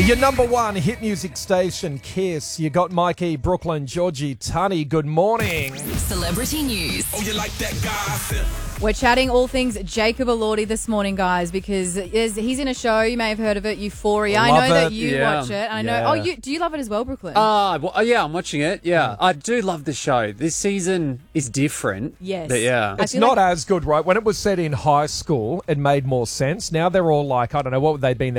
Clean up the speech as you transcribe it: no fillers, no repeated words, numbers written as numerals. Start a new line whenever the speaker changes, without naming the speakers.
Your number one hit music station, Kiss. You got Mikey, Brooklyn, Georgie, Tunny. Good morning.
Celebrity news.
Oh, you like that gossip?
We're chatting all things Jacob Elordi this morning, guys, because he's in a show. You may have heard of it, Euphoria. I know that you watch it. I know.
Yeah.
Oh, do you love it as well, Brooklyn?
Yeah, I'm watching it. Yeah, I do love the show. This season is different.
Yes.
But yeah.
It's not as good, right? When it was set in high school, it made more sense. Now they're all like, I don't know, what would they been?